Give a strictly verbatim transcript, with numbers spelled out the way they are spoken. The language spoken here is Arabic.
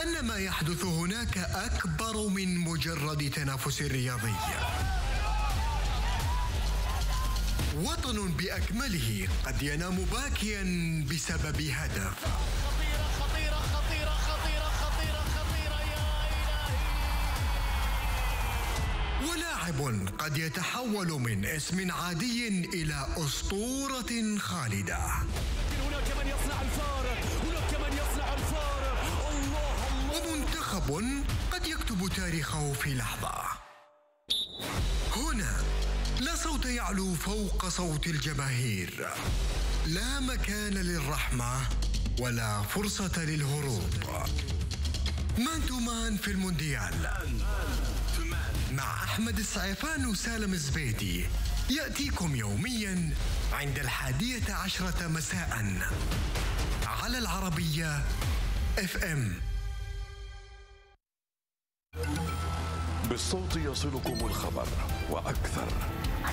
أن ما يحدث هناك أكبر من مجرد تنافس رياضي. وطن بأكمله قد ينام باكيا بسبب هدف. خطيرة خطيرة خطيرة خطيرة خطيرة خطيرة يا إلهي. ولاعب قد يتحول من اسم عادي إلى أسطورة خالدة. هناك من يصنع الفارق، هناك من يصنع الفارق. الله الله. ومنتخب قد يكتب تاريخه في لحظة. هنا لا صوت يعلو فوق صوت الجماهير، لا مكان للرحمة ولا فرصة للهروب. مان تو مان في المونديال مع أحمد السعيفان وسالم الزبيدي يأتيكم يوميا عند الحادية عشرة مساء على العربية اف ام. بالصوت يصلكم الخبر وأكثر.